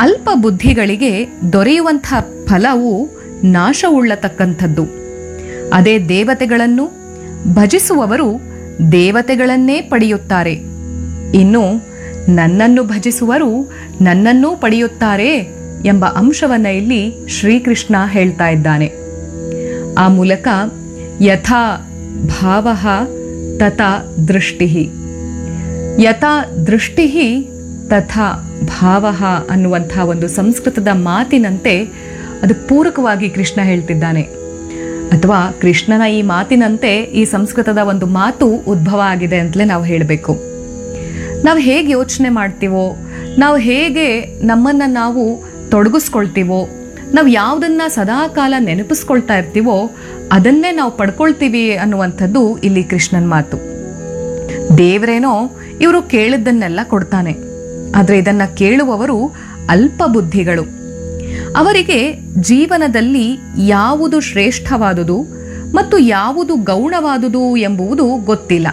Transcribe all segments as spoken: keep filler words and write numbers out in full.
ಅಲ್ಪ ಬುದ್ಧಿಗಳಿಗೆ ದೊರೆಯುವಂಥ ಫಲವು ನಾಶವುಳ್ಳತಕ್ಕಂಥದ್ದು. ಅದೇ ದೇವತೆಗಳನ್ನು ಭಜಿಸುವವರು ದೇವತೆಗಳನ್ನೇ ಪಡೆಯುತ್ತಾರೆ. ಇನ್ನು ನನ್ನನ್ನು ಭಜಿಸುವರು ನನ್ನನ್ನೂ ಪಡೆಯುತ್ತಾರೆ ಎಂಬ ಅಂಶವನ್ನು ಇಲ್ಲಿ ಶ್ರೀಕೃಷ್ಣ ಹೇಳ್ತಾ ಇದ್ದಾನೆ. ಆ ಮೂಲಕ ಯಥಾ ಭಾವ ತಥಾ ದೃಷ್ಟಿ, ಯಥಾ ದೃಷ್ಟಿ ತಥಾ ಭಾವ ಅನ್ನುವಂಥ ಒಂದು ಸಂಸ್ಕೃತದ ಮಾತಿನಂತೆ ಅದು ಪೂರಕವಾಗಿ ಕೃಷ್ಣ ಹೇಳ್ತಿದ್ದಾನೆ. ಅಥವಾ ಕೃಷ್ಣನ ಈ ಮಾತಿನಂತೆ ಈ ಸಂಸ್ಕೃತದ ಒಂದು ಮಾತು ಉದ್ಭವ ಆಗಿದೆ ಅಂತಲೇ ನಾವು ಹೇಳಬೇಕು. ನಾವು ಹೇಗೆ ಯೋಚನೆ ಮಾಡ್ತೀವೋ, ನಾವು ಹೇಗೆ ನಮ್ಮನ್ನು ನಾವು ತೊಡಗಿಸ್ಕೊಳ್ತೀವೋ, ನಾವು ಯಾವುದನ್ನ ಸದಾಕಾಲ ನೆನಪಿಸ್ಕೊಳ್ತಾ ಇರ್ತೀವೋ ಅದನ್ನೇ ನಾವು ಪಡ್ಕೊಳ್ತೀವಿ ಅನ್ನುವಂಥದ್ದು ಇಲ್ಲಿ ಕೃಷ್ಣನ ಮಾತು. ದೇವರೇನೋ ಇವರು ಕೇಳಿದ್ದನ್ನೆಲ್ಲ ಕೊಡ್ತಾನೆ, ಆದರೆ ಇದನ್ನ ಕೇಳುವವರು ಅಲ್ಪ ಬುದ್ಧಿಗಳು. ಅವರಿಗೆ ಜೀವನದಲ್ಲಿ ಯಾವುದು ಶ್ರೇಷ್ಠವಾದುದು ಮತ್ತು ಯಾವುದು ಗೌಣವಾದುದು ಎಂಬುದು ಗೊತ್ತಿಲ್ಲ.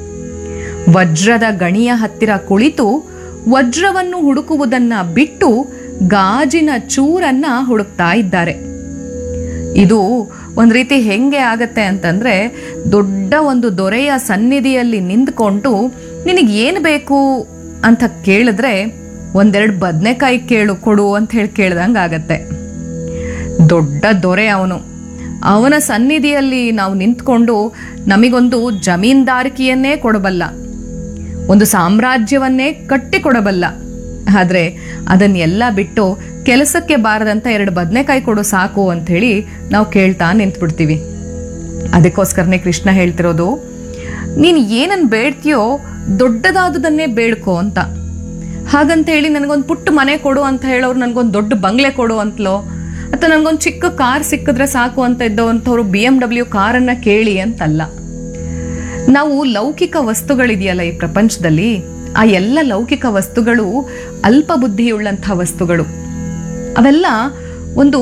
ವಜ್ರದ ಗಣಿಯ ಹತ್ತಿರ ಕುಳಿತು ವಜ್ರವನ್ನು ಹುಡುಕುವುದನ್ನ ಬಿಟ್ಟು ಗಾಜಿನ ಚೂರನ್ನ ಹುಡುಕ್ತಾ ಇದ್ದಾರೆ. ಇದು ಒಂದು ರೀತಿ ಹೆಂಗೆ ಆಗತ್ತೆ ಅಂತಂದ್ರೆ, ದೊಡ್ಡ ಒಂದು ದೊರೆಯ ಸನ್ನಿಧಿಯಲ್ಲಿ ನಿಂತ್ಕೊಂಡು ನಿನಗೆ ಏನು ಬೇಕು ಅಂತ ಕೇಳಿದ್ರೆ ಒಂದೆರಡು ಬದನೆಕಾಯಿ ಕೇಳು ಕೊಡು ಅಂತ ಹೇಳಿ ಕೇಳ್ದಂಗೆ ಆಗತ್ತೆ. ದೊಡ್ಡ ದೊರೆ ಅವನು, ಅವನ ಸನ್ನಿಧಿಯಲ್ಲಿ ನಾವು ನಿಂತ್ಕೊಂಡು ನಮಗೊಂದು ಜಮೀನ್ದಾರಿಕೆಯನ್ನೇ ಕೊಡಬಲ್ಲ, ಒಂದು ಸಾಮ್ರಾಜ್ಯವನ್ನೇ ಕಟ್ಟಿಕೊಡಬಲ್ಲ. ಆದರೆ ಅದನ್ನೆಲ್ಲ ಬಿಟ್ಟು ಕೆಲಸಕ್ಕೆ ಬಾರದಂತ ಎರಡು ಬದನೆಕಾಯಿ ಕೊಡು ಸಾಕು ಅಂಥೇಳಿ ನಾವು ಕೇಳ್ತಾ ನಿಂತ್ಬಿಡ್ತೀವಿ. ಅದಕ್ಕೋಸ್ಕರನೇ ಕೃಷ್ಣ ಹೇಳ್ತಿರೋದು, ನೀನು ಏನನ್ನು ಬೇಡ್ತೀಯೋ ದೊಡ್ಡದಾದುದನ್ನೇ ಬೇಡ್ಕೋ ಅಂತ. ಹಾಗಂತೇಳಿ ನನಗೊಂದು ಪುಟ್ಟ ಮನೆ ಕೊಡು ಅಂತ ಹೇಳೋರು ನನಗೊಂದು ದೊಡ್ಡ ಬಂಗ್ಲೆ ಕೊಡು ಅಂತಲೋ, ಅಥವಾ ನನಗೊಂದು ಚಿಕ್ಕ ಕಾರ್ ಸಿಕ್ಕಿದ್ರೆ ಸಾಕು ಅಂತ ಇದ್ದವಂಥವ್ರು ಬಿ ಎಂ ಡಬ್ಲ್ಯೂ ಕಾರನ್ನು ಕೇಳಿ ಅಂತಲ್ಲ. ನಾವು ಲೌಕಿಕ ವಸ್ತುಗಳಿದೆಯಲ್ಲ ಈ ಪ್ರಪಂಚದಲ್ಲಿ, ಆ ಎಲ್ಲ ಲೌಕಿಕ ವಸ್ತುಗಳು ಅಲ್ಪ ಬುದ್ಧಿಯುಳ್ಳಂಥ ವಸ್ತುಗಳು. ಅವೆಲ್ಲ ಒಂದು